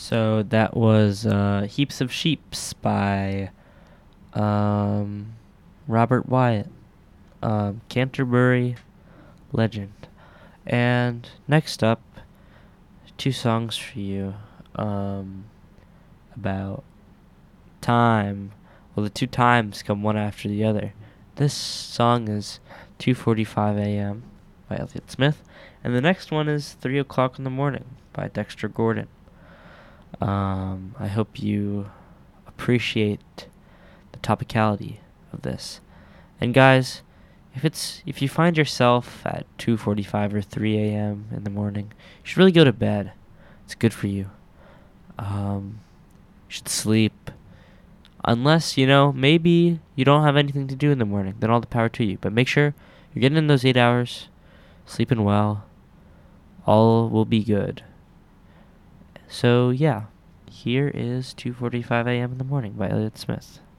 So that was Heaps of Sheeps by um, Robert Wyatt, Canterbury legend. And next up, two songs for you about time. Well, the two times come one after the other. This song is 2:45 a.m. by Elliott Smith, and the next one is 3 o'clock in the morning by Dexter Gordon. I hope you appreciate the topicality of this. And guys, if you find yourself at 2:45 or 3 a.m. in the morning, you should really go to bed. It's good for you. You should sleep. Unless, maybe you don't have anything to do in the morning, then all the power to you. But make sure you're getting in those 8 hours, sleeping well. All will be good. So, yeah, here is 2:45 a.m. in the morning by Elliott Smith.